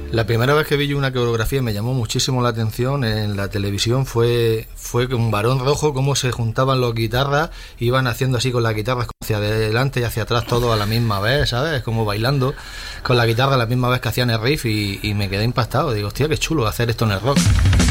La primera vez que vi yo una coreografía me llamó muchísimo la atención en la televisión fue con Barón Rojo, cómo se juntaban las guitarras, iban haciendo así con las guitarras hacia adelante y hacia atrás todo a la misma vez, ¿sabes? Como bailando con la guitarra a la misma vez que hacían el riff y me quedé impactado. Digo, hostia, qué chulo hacer esto en el rock.